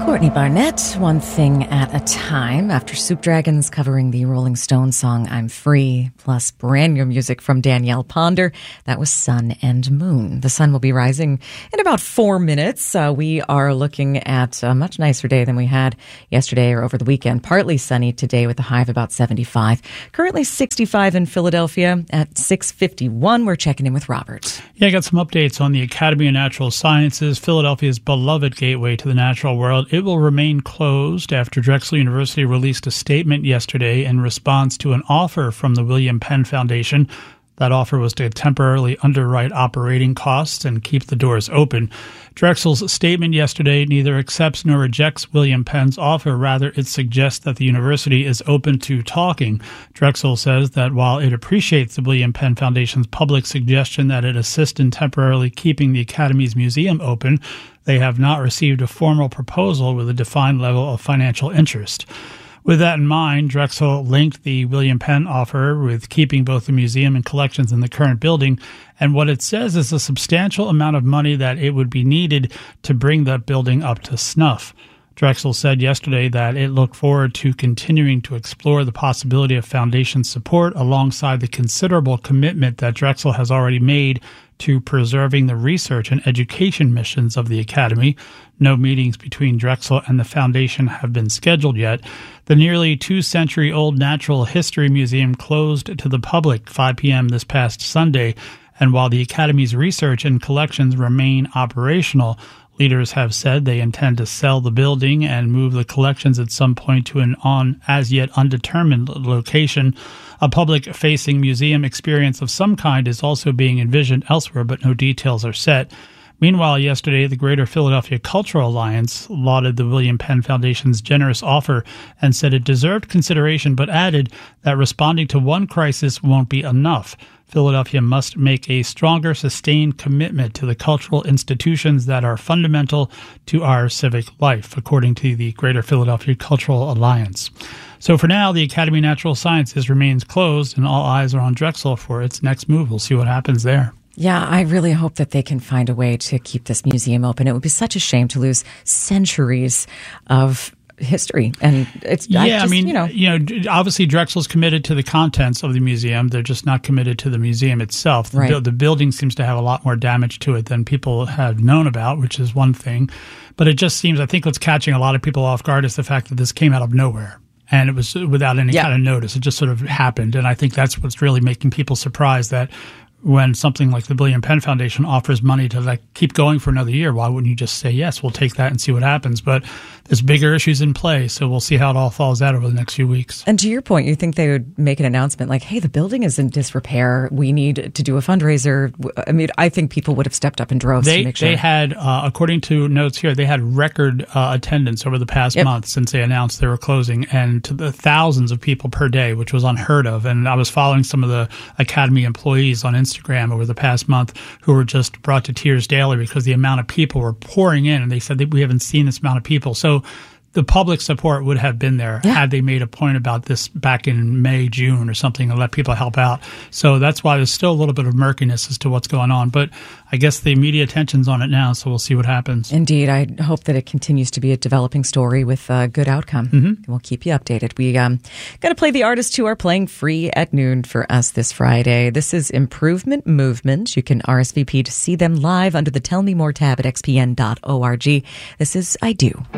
Courtney Barnett, One Thing at a Time, after Soup Dragons covering the Rolling Stones song I'm Free, plus brand new music from Danielle Ponder. That was Sun and Moon. The sun will be rising in about 4 minutes. We are looking at a much nicer day than we had yesterday or over the weekend. Partly sunny today with a high of about 75. Currently 65 in Philadelphia at 6:51. We're checking in with Robert. Yeah, I got some updates on the Academy of Natural Sciences, Philadelphia's beloved gateway to the natural world. It will remain closed after Drexel University released a statement yesterday in response to an offer from the William Penn Foundation. That offer was to temporarily underwrite operating costs and keep the doors open. Drexel's statement yesterday neither accepts nor rejects William Penn's offer. Rather, it suggests that the university is open to talking. Drexel says that while it appreciates the William Penn Foundation's public suggestion that it assist in temporarily keeping the Academy's museum open, they have not received a formal proposal with a defined level of financial interest. With that in mind, Drexel linked the William Penn offer with keeping both the museum and collections in the current building, and what it says is a substantial amount of money that it would be needed to bring that building up to snuff. Drexel said yesterday that it looked forward to continuing to explore the possibility of foundation support alongside the considerable commitment that Drexel has already made to preserving the research and education missions of the Academy. No meetings between Drexel and the foundation have been scheduled yet. The nearly 2-century-old Natural History Museum closed to the public 5 p.m. this past Sunday, and while the Academy's research and collections remain operational, leaders have said they intend to sell the building and move the collections at some point to an as-yet undetermined location. A public-facing museum experience of some kind is also being envisioned elsewhere, but no details are set. Meanwhile, yesterday, the Greater Philadelphia Cultural Alliance lauded the William Penn Foundation's generous offer and said it deserved consideration, but added that responding to one crisis won't be enough. Philadelphia must make a stronger, sustained commitment to the cultural institutions that are fundamental to our civic life, according to the Greater Philadelphia Cultural Alliance. So for now, the Academy of Natural Sciences remains closed, and all eyes are on Drexel for its next move. We'll see what happens there. Yeah, I really hope that they can find a way to keep this museum open. It would be such a shame to lose centuries of history. And it's, obviously Drexel's committed to the contents of the museum. They're just not committed to the museum itself. Right. The building seems to have a lot more damage to it than people have known about, which is one thing. But it just seems, I think what's catching a lot of people off guard is the fact that this came out of nowhere. And it was without any kind of notice. It just sort of happened. And I think that's what's really making people surprised, that when something like the William Penn Foundation offers money to keep going for another year, why wouldn't you just say, yes, we'll take that and see what happens? But there's bigger issues in play, so we'll see how it all falls out over the next few weeks. And to your point, you think they would make an announcement like, hey, the building is in disrepair. We need to do a fundraiser. I mean, I think people would have stepped up in droves to make sure. They had, according to notes here, they had record attendance over the past month since they announced they were closing, and to the thousands of people per day, which was unheard of. And I was following some of the Academy employees on Instagram over the past month who were just brought to tears daily because the amount of people were pouring in, and they said that we haven't seen this amount of people. So the public support would have been there had they made a point about this back in May, June or something, and let people help out. So that's why there's still a little bit of murkiness as to what's going on. But I guess the media attention's on it now, so we'll see what happens. Indeed. I hope that it continues to be a developing story with a good outcome. Mm-hmm. We'll keep you updated. We got to play the artists who are playing free at noon for us this Friday. This is Improvement Movement. You can RSVP to see them live under the Tell Me More tab at xpn.org. This is I Do.